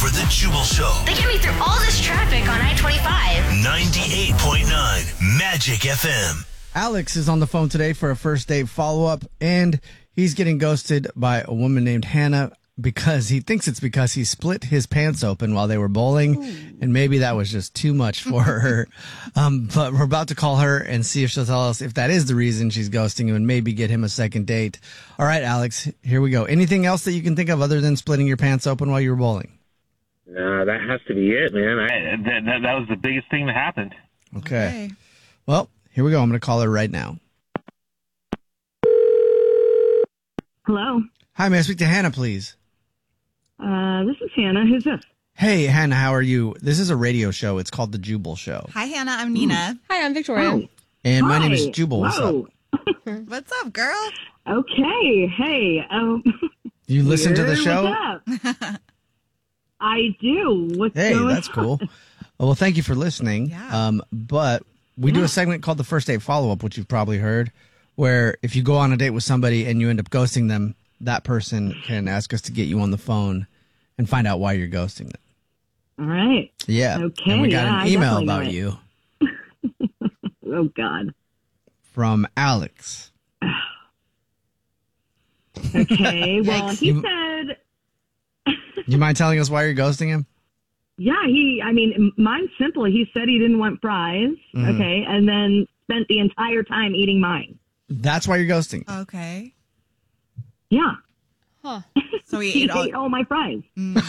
for the Jubal Show. They get me through all this traffic on I-25. 98.9 Magic FM. Alex is on the phone today for a first date follow-up, and he's getting ghosted by a woman named Hannah because he thinks it's because he split his pants open while they were bowling, and maybe that was just too much for her. But we're about to call her and see if she'll tell us if that is the reason she's ghosting him and maybe get him a second date. All right, Alex, here we go. Anything else that you can think of other than splitting your pants open while you were bowling? No, that has to be it, man. That was the biggest thing that happened. Okay. Well, here we go. I'm going to call her right now. Hello. Hi, may I speak to Hannah, please? This is Hannah. Who's this? Hey, Hannah, how are you? This is a radio show. It's called The Jubal Show. Hi, Hannah. I'm Nina. Hi, I'm Victoria. Oh. And my Hi. name is Jubal. What's up? Whoa. What's up, girl? Okay. Hey. You listen to the What's show? up? I do. What's Hey, going that's cool. Well, thank you for listening. Yeah. But we do a segment called the First Date Follow-Up, which you've probably heard, where if you go on a date with somebody and you end up ghosting them, that person can ask us to get you on the phone and find out why you're ghosting them. All right. Yeah. Okay, And we got yeah, an I email definitely know about it. you Oh, God. from Alex. Okay. Well, he You- said, Do you mind telling us why you're ghosting him? mine's simple. He said he didn't want fries. Mm-hmm. Okay. And then spent the entire time eating mine. That's why you're ghosting. Okay. Yeah. So he He ate all. ate all my fries.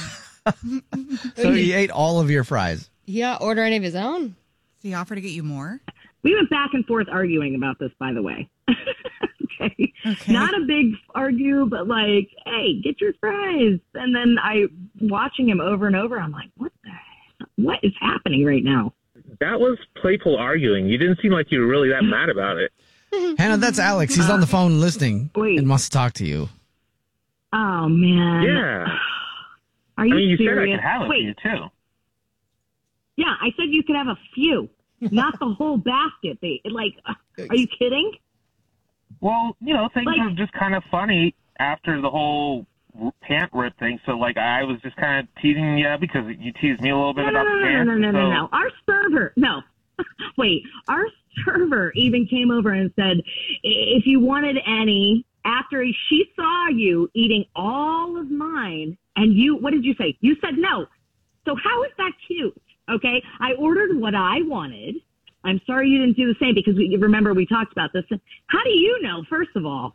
So he ate all of your fries. Yeah, order any of his own? So he offered to get you more? We went back and forth arguing about this, by the way. Okay. Not a big argue, but like, hey, get your fries. And then watching him over and over, I'm like, what is happening right now? That was playful arguing. You didn't seem like you were really that mad about it. Hannah, that's Alex. He's on the phone listening Wait. and wants to talk to you. Oh, man. Yeah. Are you You serious? said I could have it Wait, for you, too. yeah, I said you could have a few, not the whole basket. Are you kidding? Well, things Like- were just kind of funny after the whole pant rip thing. So, I was just kind of teasing you because you teased me a little bit about the pants. No. Our server, no. Wait, our server even came over and said, if you wanted any, after she saw you eating all of mine, and what did you say? You said no. So how is that cute? Okay, I ordered what I wanted. I'm sorry you didn't do the same because remember we talked about this. How do you know, first of all?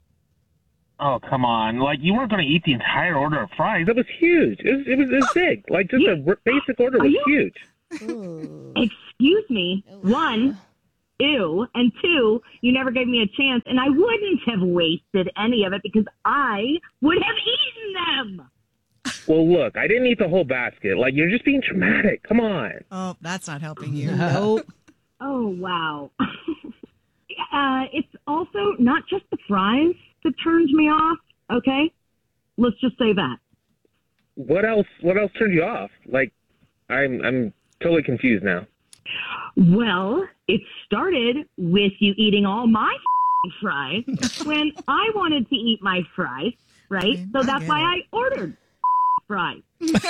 Oh, come on. You weren't going to eat the entire order of fries. That was huge. It was big. Just a basic order was huge. Excuse me. One, ew. And two, you never gave me a chance, and I wouldn't have wasted any of it because I would have eaten them. Well, look, I didn't eat the whole basket. You're just being dramatic. Come on. Oh, that's not helping you. Nope. Oh, wow. It's also not just the fries that turns me off, okay? Let's just say that. What else turned you off? I'm totally confused now. Well, it started with you eating all my fries when I wanted to eat my fries, right? So that's why I ordered fries.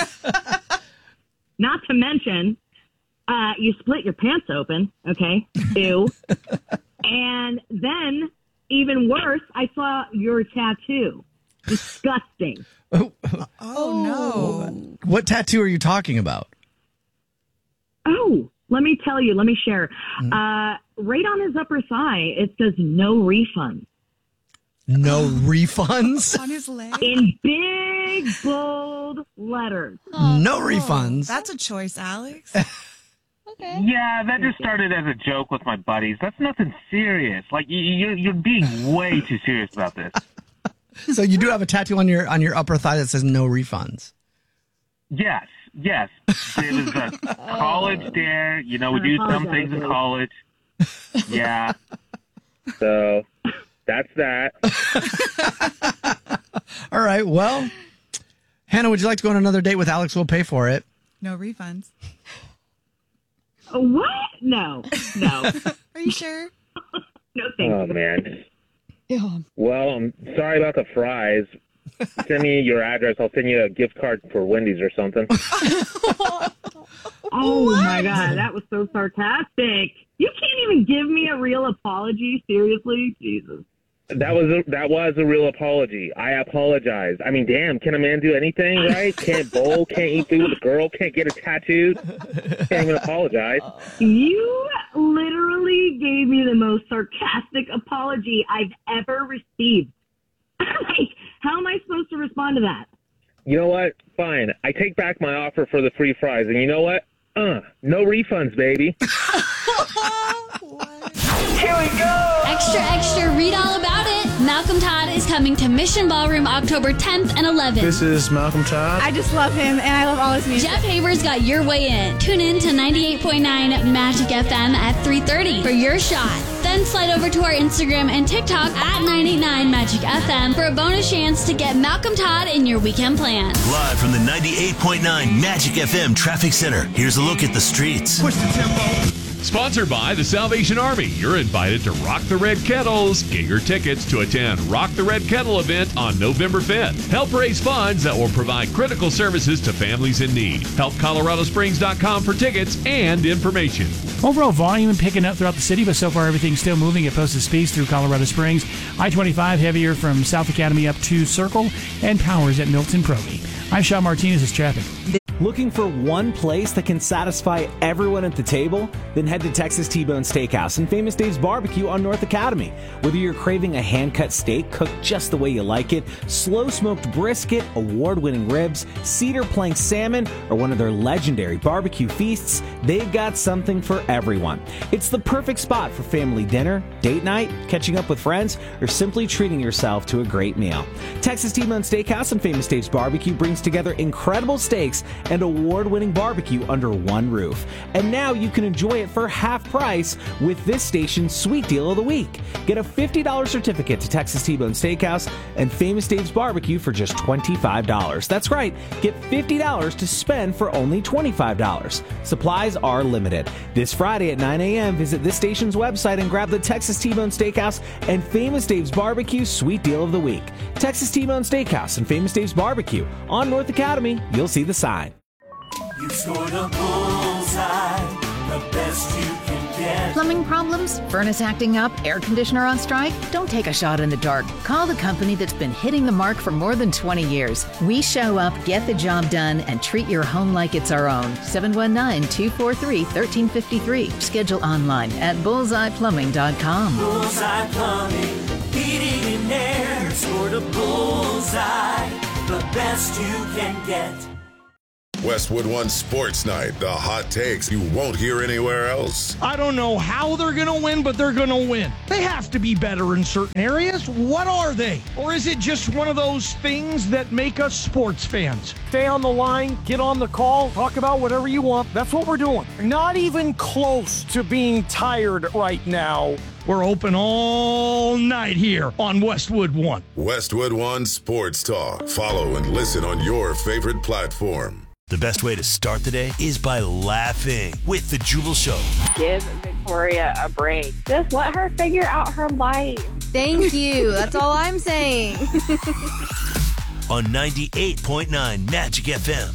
Not to mention, you split your pants open, okay? Ew. And then, even worse, I saw your tattoo. Disgusting. Oh, no. What tattoo are you talking about? Oh, let me tell you. Let me share. Right on his upper thigh, it says no refund. No refunds? On his leg? In big, bold letters. No refunds. That's a choice, Alex. Okay. Yeah, that just started as a joke with my buddies. That's nothing serious. You're being way too serious about this. So you do have a tattoo on your upper thigh that says no refunds. Yes. It was a college dare. We do some things in college. Yeah. So that's that. All right. Well, Hannah, would you like to go on another date with Alex? We'll pay for it. No refunds. What? No. Are you sure? No, thank Oh, you. man. Yeah. Well, I'm sorry about the fries. Send me your address. I'll send you a gift card for Wendy's or something. Oh my God, that was so sarcastic. You can't even give me a real apology. Seriously, Jesus. That was a real apology. I apologize. I mean, damn, can a man do anything, right? Can't bowl, can't eat food with a girl, can't get a tattoo. Can't even apologize. You literally gave me the most sarcastic apology I've ever received. Like, how am I supposed to respond to that? You know what? Fine. I take back my offer for the free fries. And you know what? No refunds, baby. Here we go! Extra, extra, read all about it. Malcolm Todd is coming to Mission Ballroom October 10th and 11th. This is Malcolm Todd. I just love him, and I love all his music. Jeff Haber's got your way in. Tune in to 98.9 Magic FM at 3:30 for your shot. Then slide over to our Instagram and TikTok at 989 Magic FM for a bonus chance to get Malcolm Todd in your weekend plans. Live from the 98.9 Magic FM Traffic Center. Here's a look at the streets. Push the tempo. Sponsored by the Salvation Army. You're invited to Rock the Red Kettles. Get your tickets to attend Rock the Red Kettle event on November 5th. Help raise funds that will provide critical services to families in need. Help ColoradoSprings.com for tickets and information. Overall volume picking up throughout the city, but so far everything's still moving at posted speeds through Colorado Springs. I-25 heavier from South Academy up to Circle and Powers at Milton Proby. I'm Sean Martinez. It's traffic. Looking for one place that can satisfy everyone at the table? Then head to Texas T-Bone Steakhouse and Famous Dave's Barbecue on North Academy. Whether you're craving a hand-cut steak cooked just the way you like it, slow-smoked brisket, award-winning ribs, cedar plank salmon, or one of their legendary barbecue feasts, they've got something for everyone. It's the perfect spot for family dinner, date night, catching up with friends, or simply treating yourself to a great meal. Texas T-Bone Steakhouse and Famous Dave's Barbecue brings together incredible steaks and award-winning barbecue under one roof. And now you can enjoy it for half price with this station's Sweet Deal of the Week. Get a $50 certificate to Texas T-Bone Steakhouse and Famous Dave's Barbecue for just $25. That's right, get $50 to spend for only $25. Supplies are limited. This Friday at 9 a.m., visit this station's website and grab the Texas T-Bone Steakhouse and Famous Dave's Barbecue Sweet Deal of the Week. Texas T-Bone Steakhouse and Famous Dave's Barbecue on North Academy. You'll see the sign. You scored a bullseye, the best you can get. Plumbing problems? Furnace acting up? Air conditioner on strike? Don't take a shot in the dark. Call the company that's been hitting the mark for more than 20 years. We show up, get the job done, and treat your home like it's our own. 719-243-1353. Schedule online at bullseyeplumbing.com. Bullseye Plumbing, heating and air. Scored a bullseye, the best you can get. Westwood One Sports Night, the hot takes you won't hear anywhere else. I don't know how they're going to win, but they're going to win. They have to be better in certain areas. What are they? Or is it just one of those things that make us sports fans? Stay on the line, get on the call, talk about whatever you want. That's what we're doing. Not even close to being tired right now. We're open all night here on Westwood One. Westwood One Sports Talk. Follow and listen on your favorite platform. The best way to start the day is by laughing with The Jubal Show. Give Victoria a break. Just let her figure out her life. Thank you. That's all I'm saying. On 98.9 Magic FM.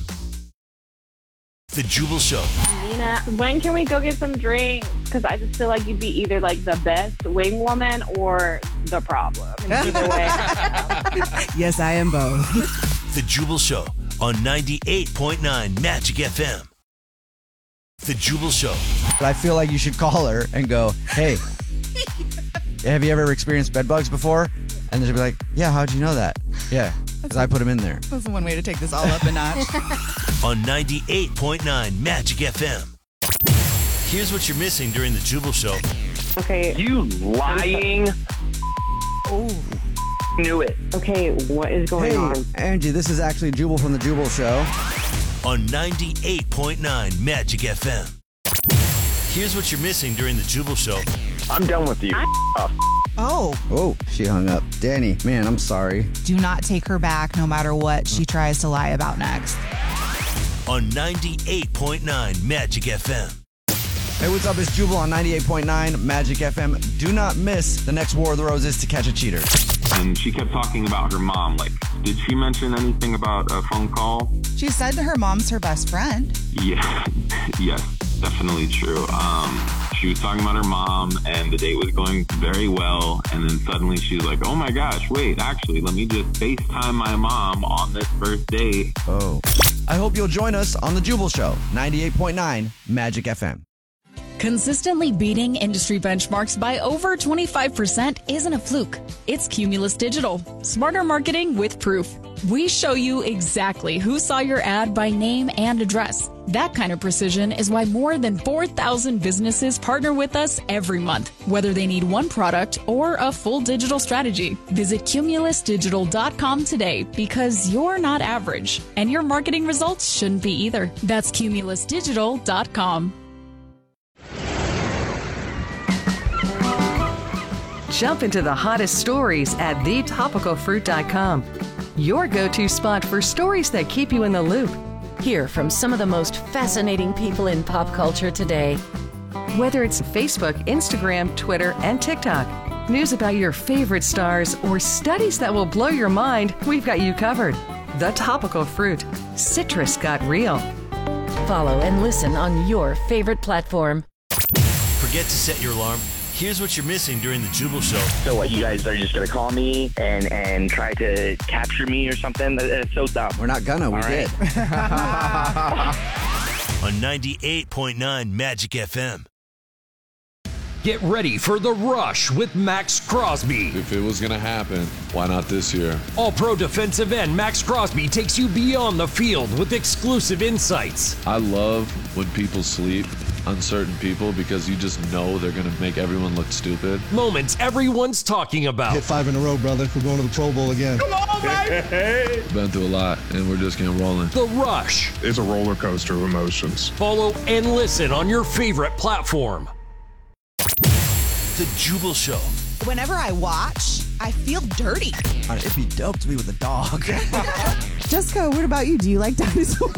The Jubal Show. Nina, when can we go get some drinks? Because I just feel like you'd be either like the best wing woman or the problem. Either way. Yes, I am both. The Jubal Show on 98.9 Magic FM. The Jubal Show. I feel like you should call her and go, hey, have you ever experienced bed bugs before? And they'll be like, yeah, how'd you know that? Yeah, because I put them in there. That's one way to take this all up a notch. On 98.9 Magic FM. Here's what you're missing during the Jubal Show. Okay. You lying. Oh. Knew it. Okay, what is going on? Angie, this is actually Jubal from the Jubal Show. On 98.9 Magic FM. Here's what you're missing during the Jubal Show. I'm done with you. Oh, she hung up. Danny, man, I'm sorry. do not take her back no matter what she tries to lie about next. On 98.9 Magic FM. Hey, what's up? It's Jubal on 98.9 Magic FM. Do not miss the next War of the Roses to catch a cheater. and she kept talking about her mom. Like, did she mention anything about a phone call? She said her mom's her best friend. Yeah, yes, definitely true. She was talking about her mom, and the date was going very well, and then suddenly she was like, oh my gosh, wait, actually, let me just FaceTime my mom on this first date. Oh. I hope you'll join us on The Jubal Show, 98.9 Magic FM. Consistently beating industry benchmarks by over 25% isn't a fluke. It's Cumulus Digital. Smarter marketing with proof. We show you exactly who saw your ad by name and address. That kind of precision is why more than 4,000 businesses partner with us every month, whether they need one product or a full digital strategy. Visit cumulusdigital.com today because you're not average, and your marketing results shouldn't be either. That's cumulusdigital.com. Jump into the hottest stories at thetopicalfruit.com. Your go-to spot for stories that keep you in the loop. Hear from some of the most fascinating people in pop culture today. Whether it's Facebook, Instagram, Twitter, and TikTok, news about your favorite stars, or studies that will blow your mind, we've got you covered. The Topical Fruit. Citrus got real. Follow and listen on your favorite platform. Forget to set your alarm? Here's what you're missing during the Jubal Show. So what, you guys are just going to call me and try to capture me or something? That's so dumb. We're not gonna, we did. On 98.9 Magic FM. Get ready for The Rush with Max Crosby. If it was going to happen, why not this year? All-Pro defensive end Max Crosby takes you beyond the field with exclusive insights. I love when people sleep on certain people because you just know they're going to make everyone look stupid. Moments everyone's talking about. Hit 5 in a row, brother. We're going to the Pro Bowl again. Come on, baby! Been through a lot, and we're just getting rolling. The Rush. It's a roller coaster of emotions. Follow and listen on your favorite platform. The Jubal Show. Whenever I watch, I feel dirty. It'd be dope to be with a dog. Jessica, what about you? Do you like dinosaurs?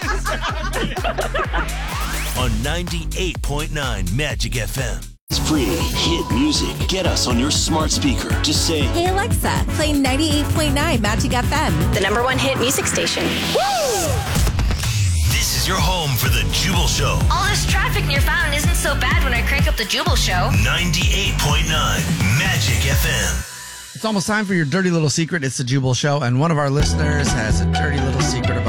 On 98.9 Magic FM. It's free hit music. Get us on your smart speaker. Just say, Hey Alexa, play 98.9 Magic FM. The #1 hit music station. Woo! This is your home for the Jubal Show. All this traffic near Fountain isn't so bad when I crank up the Jubal Show. 98.9 Magic FM. It's almost time for your dirty little secret. It's the Jubal Show, and one of our listeners has a dirty little secret